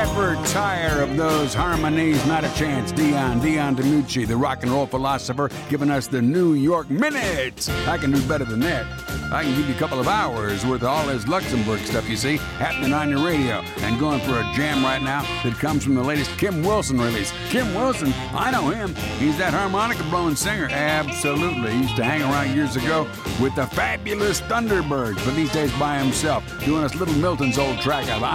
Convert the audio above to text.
Ever tire of those harmonies? Not a chance. Dion DiNucci, the rock and roll philosopher, giving us the New York Minute. I can do better than that. I can give you a couple of hours worth of all his Luxembourg stuff, you see, happening on your radio. And going for a jam right now that comes from the latest Kim Wilson release. Kim Wilson, I know him. He's that harmonica blowing singer. Absolutely. He used to hang around years ago with the fabulous Thunderbirds, but these days by himself, doing us Little Milton's old track of